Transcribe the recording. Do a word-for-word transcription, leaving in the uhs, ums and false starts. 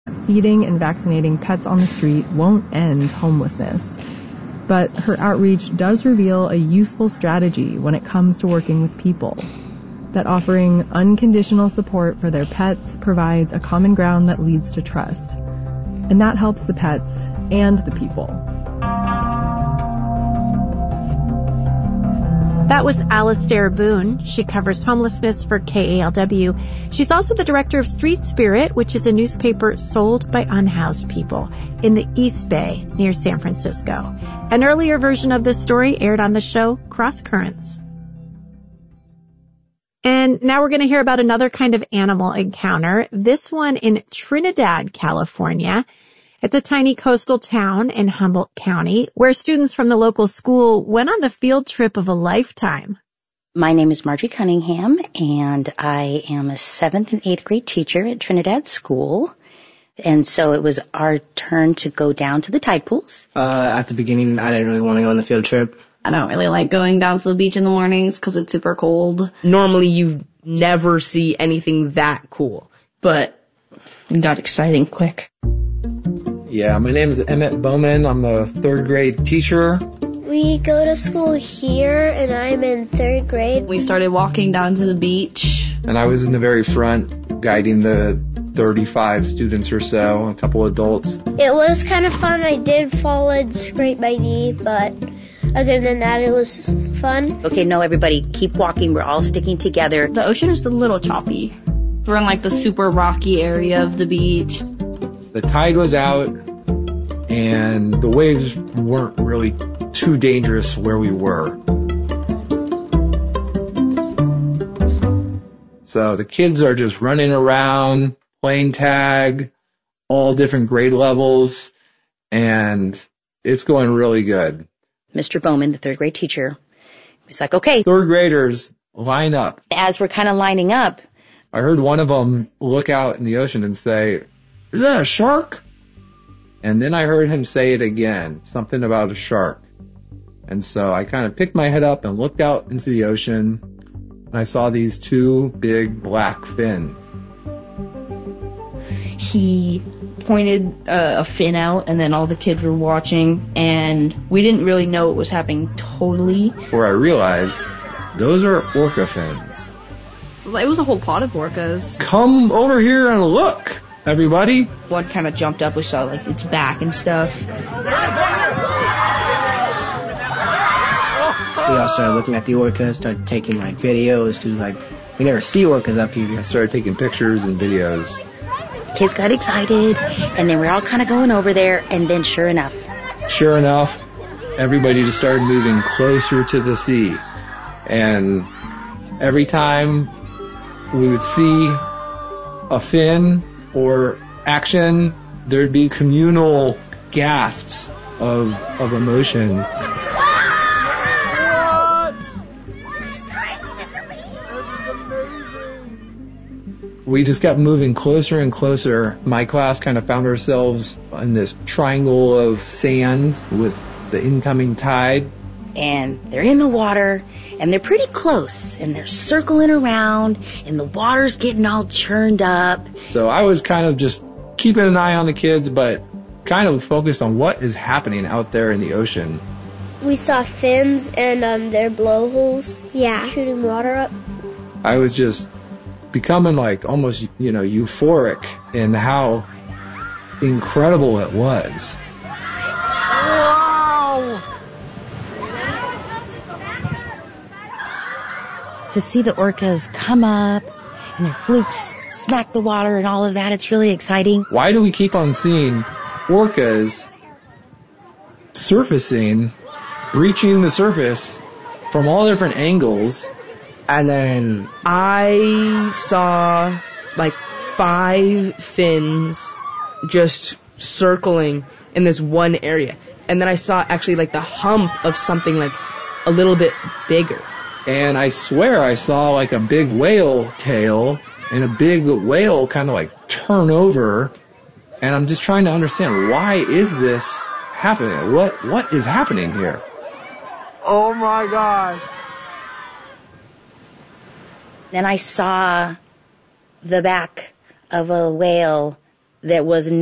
Feeding and vaccinating pets on the street won't end homelessness. But her outreach does reveal a useful strategy when it comes to working with people. That offering unconditional support for their pets provides a common ground that leads to trust. And that helps the pets and the people. That was Alastair Boone. She covers homelessness for K A L W. She's also the director of Street Spirit, which is a newspaper sold by unhoused people in the East Bay near San Francisco. An earlier version of this story aired on the show Cross Currents. And now we're going to hear about another kind of animal encounter, this one in Trinidad, California. It's a tiny coastal town in Humboldt County where students from the local school went on the field trip of a lifetime. My name is Margie Cunningham, and I am a seventh and eighth grade teacher at Trinidad School. And so it was our turn to go down to the tide pools. Uh, at the beginning, I didn't really want to go on the field trip. I don't really like going down to the beach in the mornings because it's super cold. Normally, you never see anything that cool, but it got exciting quick. Yeah, my name is Emmett Bowman. I'm a third grade teacher. We go to school here, and I'm in third grade. We started walking down to the beach. And I was in the very front, guiding the thirty-five students or so, a couple adults. It was kind of fun. I did fall and scrape my knee, but other than that, it was fun. Okay, no, everybody, keep walking. We're all sticking together. The ocean is a little choppy. We're in like the super rocky area of the beach. The tide was out, and the waves weren't really too dangerous where we were. So the kids are just running around, playing tag, all different grade levels, and it's going really good. Mister Bowman, the third grade teacher, was like, okay. Third graders, line up. As we're kind of lining up, I heard one of them look out in the ocean and say, "Is that a shark?" And then I heard him say it again, something about a shark. And so I kind of picked my head up and looked out into the ocean, and I saw these two big black fins. He pointed uh, a fin out, and then all the kids were watching, and we didn't really know what was happening totally. Before I realized, those are orca fins. It was a whole pod of orcas. Come over here and look, everybody. One kind of jumped up. We saw like its back and stuff. We all started looking at the orcas, started taking like videos to like, we never see orcas up here. I started taking pictures and videos. Kids got excited, and then we're all kind of going over there, and then sure enough. Sure enough, everybody just started moving closer to the sea. And every time we would see a fin or action, there'd be communal gasps of of emotion. We just kept moving closer and closer. My class kind of found ourselves in this triangle of sand with the incoming tide. And they're in the water, and they're pretty close, and they're circling around, and the water's getting all churned up. So I was kind of just keeping an eye on the kids, but kind of focused on what is happening out there in the ocean. We saw fins and um, their blowholes, yeah, shooting water up. I was just becoming like almost, you know, euphoric in how incredible it was. Wow! To see the orcas come up and their flukes smack the water and all of that, it's really exciting. Why do we keep on seeing orcas surfacing, breaching the surface from all different angles? And then I saw like five fins just circling in this one area. And then I saw actually like the hump of something like a little bit bigger. And I swear I saw like a big whale tail and a big whale kind of like turn over. And I'm just trying to understand, why is this happening? What What is happening here? Oh my God. Then I saw the back of a whale that was